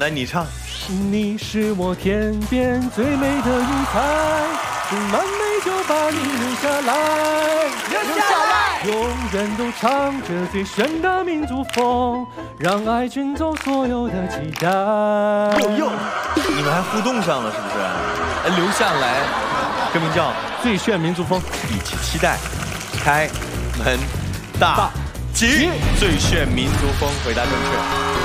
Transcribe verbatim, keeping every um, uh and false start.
来，你唱。 你是我天边最美的云彩，充满美就把你留下来， 留下来， 永远都唱着最炫的民族风，让爱卷走所有的期待。 哟哟，你们还互动上了是不是？哎，留下来，歌名叫《最炫民族风》，一起期待。开门大吉，最炫民族风，回答正确。